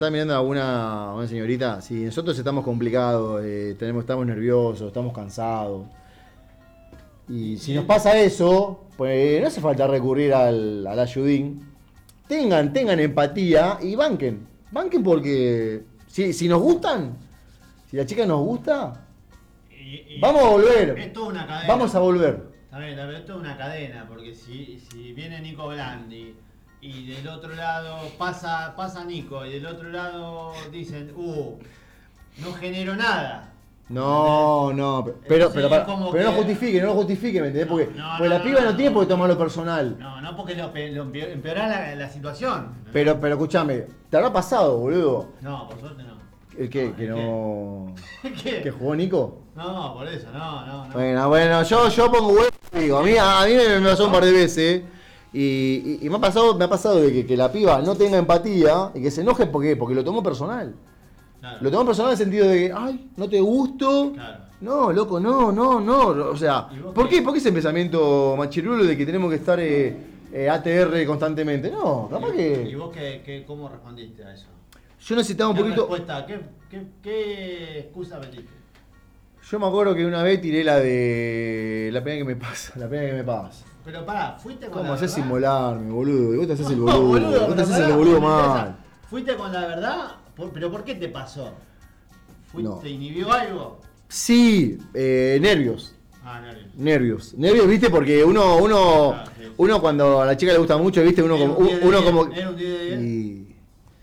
Está mirando a una señorita, si nosotros estamos complicados, estamos nerviosos, estamos cansados. Y si nos pasa eso, pues no hace falta recurrir al ayudín. Tengan empatía y banquen. Banquen porque si nos gustan, si la chica nos gusta, vamos a volver. Es toda una cadena. Vamos a volver. También, es toda una cadena, porque si viene Nico Blandi y del otro lado pasa Nico y del otro lado dicen, no generó nada. No, pero como no que- lo justifique, ¿me entendés? Porque la no, piba no tiene por qué tomarlo personal. No, porque lo empeorá la situación. Pero escúchame, ¿te habrá pasado, boludo? No, por suerte no. ¿El qué? ¿Que no. ¿Qué? ¿Que jugó Nico? No, por eso, no. Bueno, yo pongo huevo y digo, a mí me pasó un par de veces. Y me ha pasado de que la piba no tenga empatía y que se enoje porque lo tomó personal. Claro. Lo tomó personal en el sentido de que, ay, no te gusto. Claro. No, loco, no. O sea, ¿por qué ese pensamiento machirulo de que tenemos que estar ATR constantemente? No, capaz que. ¿Y vos cómo respondiste a eso? Yo necesitaba un poquito. Respuesta? ¿Qué excusa metiste? Yo me acuerdo que una vez tiré la de. La pena que me pasa. Pero pará, fuiste con ¿Cómo la haces verdad. inmolarme, boludo? Y vos te haces el No, boludo. Vos te haces el boludo mal. ¿Fuiste con la verdad? ¿Pero por qué te pasó? No. ¿Te inhibió algo? Sí, nervios. Nervios. Nervios, viste, porque Sí. uno cuando a la chica le gusta mucho, viste, Era un 10 de 10. Era un 10 de 10. y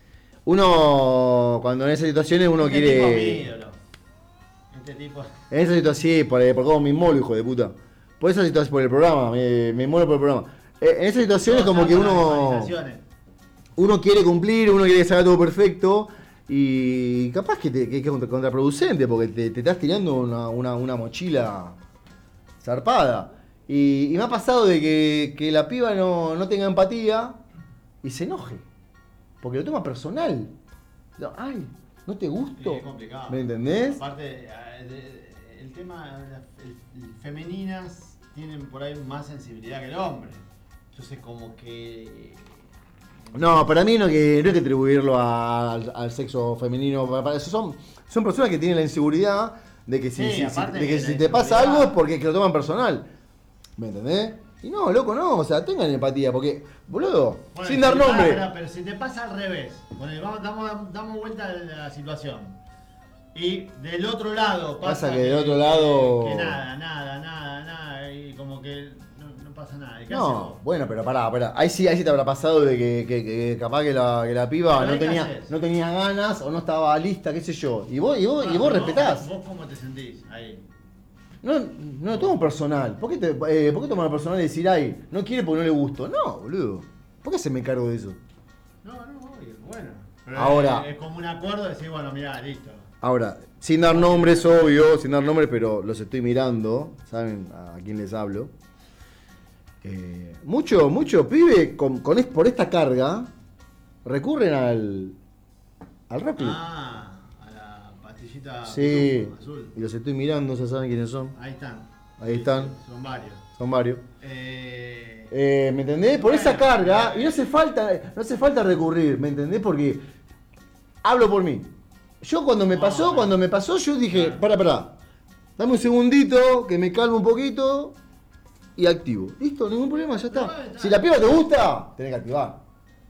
uno cuando en esas situaciones uno Este tipo es mi quiere. ídolo. Este tipo. En esas situaciones, sí, por cómo me inmolo, hijo de puta. Por esas situaciones, por el programa, me inmolo por el programa. En esas situaciones como que uno quiere cumplir, uno quiere que salga todo perfecto. Y capaz que es contraproducente, porque te estás tirando una mochila zarpada. Y me ha pasado de que la piba no tenga empatía y se enoje. Porque lo toma personal. Ay, ¿no te gusto? Es complicado. ¿Me entendés? Aparte, el tema, femeninas tienen por ahí más sensibilidad que el hombre. Entonces como que... No, para mí no hay que atribuirlo al sexo femenino. Para eso son personas que tienen la inseguridad de que Sí, aparte de que de si la te pasa inseguridad. algo es porque lo toman personal. ¿Me entendés? Y no, loco, no. O sea, tengan empatía. Porque, boludo, Bueno, sin dar nombre. Pero si te pasa al revés, damos vuelta a la situación. Y del otro lado Pasa que del otro lado- Que nada. Y como que no pasa nada. ¿Y qué haces No, vos? bueno, pero pará. Ahí sí te habrá pasado de que capaz que la piba Pero ¿qué no haces? tenía ganas o no estaba lista, qué sé yo. Y vos Pero respetás. ¿Vos cómo te sentís ahí? No lo tomo personal. ¿Por qué tomar personal y decir, ay, no quiere porque no le gusto? No, boludo. ¿Por qué se me cargo de eso? No, obvio, bueno. Pero Ahora- es como un acuerdo de decir, bueno, mirá, listo. Ahora, sin dar nombres, obvio, sin dar nombres, pero los estoy mirando, ¿saben a quién les hablo? Mucho pibe por esta carga recurren al rápido. Ah, a la pastillita Sí, azul. y los estoy mirando, ya saben quiénes son. Ahí están. Ahí están. Sí, son varios. Son varios. Eh, ¿Me entendés? Por esa Bueno, carga, y no hace falta recurrir, ¿me entendés? Porque hablo por mí. Yo cuando me pasó, yo dije, Claro. pará. Dame un segundito, que me calmo un poquito y activo. Listo, ningún problema, ya está. No, está. Si la piba te gusta, tenés que activar.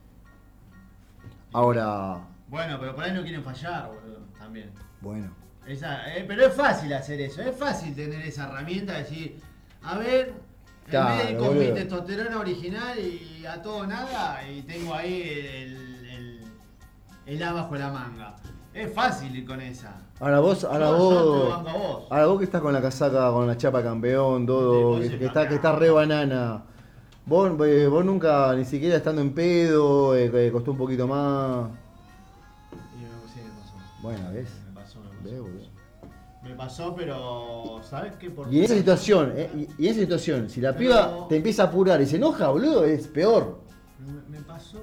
Ahora, Bueno, pero por ahí no quieren fallar, boludo, también. bueno. Pero es fácil hacer eso, es fácil tener esa herramienta de decir, a ver, Claro, en vez de ir con mi boludo. testosterona original y a todo nada, y tengo ahí el as bajo la manga. Es fácil ir con esa. Ahora vos, Yo te lo banco a vos. ahora vos que estás con la casaca, con la chapa campeón, todo, Sí, vos que sos está bacán. re banana. Vos nunca, ni siquiera estando en pedo, costó un poquito más. Sí, me pasó. Bueno, ¿ves? Me pasó. ¿Ves, boludo? Me pasó, pero ¿sabes qué? Y en esa situación, y en esa situación, si la piba te empieza a apurar y se enoja, boludo, es peor. Me pasó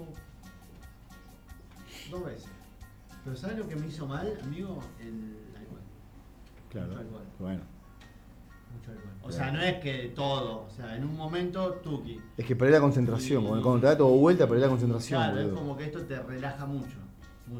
2 veces. Pero ¿sabes lo que me hizo mal, amigo? El alcohol. Claro. Mucho alcohol. Bueno. Mucho alcohol. O sea, no es que todo. O sea, en un momento, tuki. Es que perdés la concentración, cuando te da todo vuelta, perdés la concentración, Claro, es boludo. como que esto te relaja mucho.